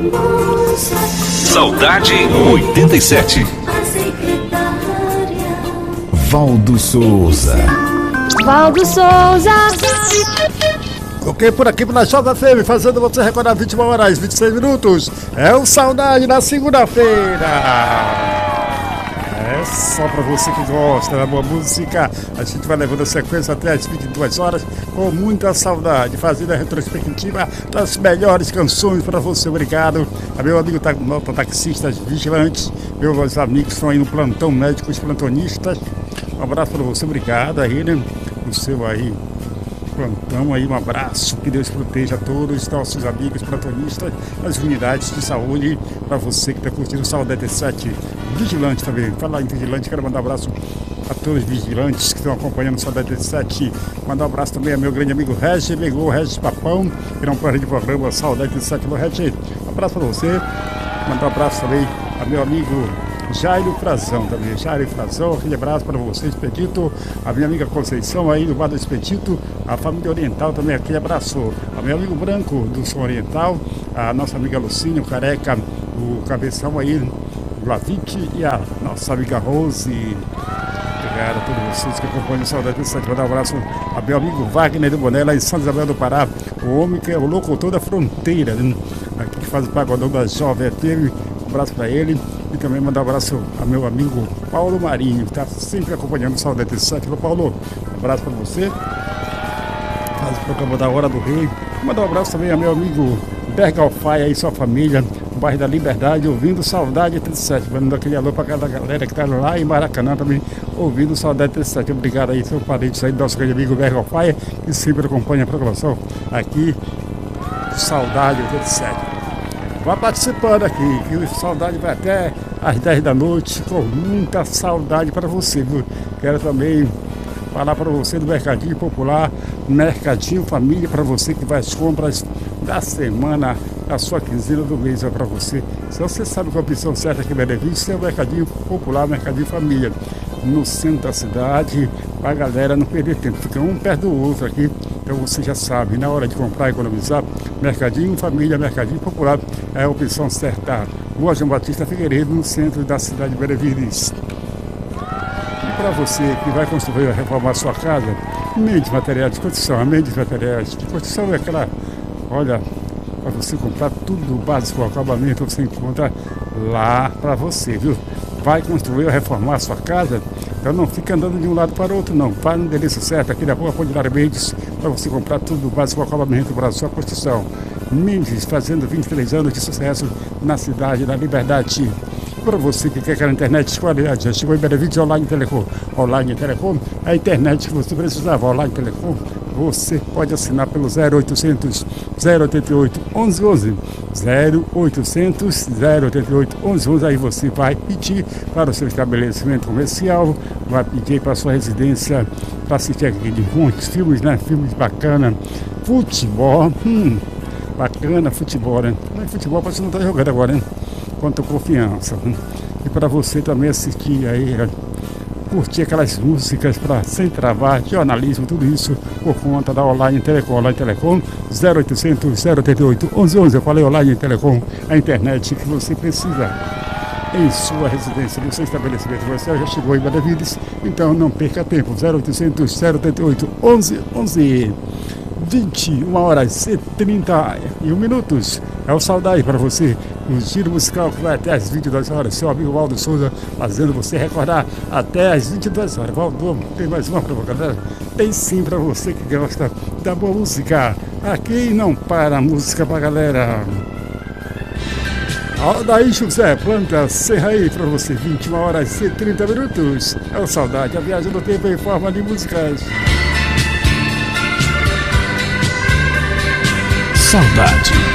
Saudade 87. Valdo Souza. Valdo Souza. Ok, por aqui pela JFM, fazendo você recordar 21 horas, 26 minutos. É o Saudade na segunda-feira. É só pra você que gosta da boa música. A gente vai levando a sequência até as 22 horas com muita saudade, fazendo a retrospectiva das melhores canções pra você. Obrigado a meu amigo taxistas vigilantes, meus amigos que estão aí no plantão, médicos plantonistas. Um abraço pra você, obrigado aí, né? O seu aí plantão aí, um abraço, que Deus proteja a todos os nossos amigos plantonistas, as unidades de saúde, para você que está curtindo o Saudade 7 Vigilante também. Falar em Vigilante, quero mandar um abraço a todos os vigilantes que estão acompanhando o Saudade 7. Mandar um abraço também ao meu grande amigo Regis, ligou o Regis Papão, que não pode de programa Saudade 7. Regis, um abraço para você. Mandar um abraço também ao meu amigo Jairo Frazão também. Jairo Frazão, aquele abraço para você, Expedito. A minha amiga Conceição aí do Bar do Expedito. A família Oriental também, aquele abraço. A meu amigo Branco do Som Oriental. A nossa amiga Lucínio, o Careca, o Cabeção aí, o Lavic e a nossa amiga Rose. Obrigado a todos vocês que acompanham o Saudade do Sete. Mandar um abraço a meu amigo Wagner do Boné, lá em São Isabel do Pará. O homem que é o locutor da fronteira, né? Aqui que faz o pagodão da Jovem FM. Um abraço para ele. E também mandar um abraço ao meu amigo Paulo Marinho, que está sempre acompanhando o Saudade 7. Paulo, um abraço para você. Faz o programa da Hora do Rei. Mandar um abraço também ao meu amigo Bergalfaia e sua família, no bairro da Liberdade, ouvindo Saudade 37. Mandando aquele alô para aquela galera que está lá em Maracanã também, ouvindo Saudade 37. Obrigado aí, seu parente aí, nosso grande amigo Bergalfaia, que sempre acompanha a programação aqui, Saudade 37. Vá participando aqui, que o Saudade vai até às 10 da noite, com muita saudade para você, viu? Quero também falar para você do Mercadinho Popular, Mercadinho Família, para você que vai às compras da semana, a sua quinzena do mês é para você. Se você sabe qual a opção certa aqui em Benefício, é o Mercadinho Popular, Mercadinho Família, no centro da cidade, para a galera não perder tempo. Fica um perto do outro aqui, então você já sabe, na hora de comprar e economizar, Mercadinho Família, Mercadinho Popular é a opção certa. Rua João Batista Figueiredo, no centro da cidade de Benevides. E para você que vai construir ou reformar a sua casa, Mendes Materiais de Construção. A Mendes Materiais de Construção é aquela, olha, para você comprar tudo básico, acabamento, você encontra lá para você, viu? Vai construir ou reformar a sua casa, então não fica andando de um lado para o outro, não. Vai no endereço certo, aqui na rua Apolinário Mendes, para você comprar tudo básico, acabamento para a sua construção. Mendes, fazendo 23 anos de sucesso na cidade da Liberdade. Para você que quer aquela internet de qualidade, já chegou em Benevides Online Telecom. Online Telecom, a internet que você precisava. Online Telecom, você pode assinar pelo 0800 088 1111. 0800 088 1111. Aí você vai pedir para o seu estabelecimento comercial, vai pedir para a sua residência para assistir aqui muitos filmes, né? Filmes bacana, futebol, bacana, futebol, né? Mas futebol você não está jogando agora, né? Quanto confiança. E para você também assistir aí, curtir aquelas músicas para sem travar, jornalismo, tudo isso por conta da Online Telecom. Online Telecom 0800 088 1111. Eu falei Online Telecom, a internet que você precisa em sua residência, no seu estabelecimento. Você já chegou em Benevides, então não perca tempo. 0800 088 1111. 21 horas e 31 minutos. É o Saudade para você. O giro musical que vai até as 22 horas. Seu amigo Valdo Souza fazendo você recordar até as 22 horas. Valdo, tem mais uma para você, galera? Tem sim para você que gosta da boa música. Aqui não para a música para galera. Daí José, planta Serra aí para você. 21 horas e 30 minutos. É o Saudade, a viagem do tempo em forma de músicas. Saudade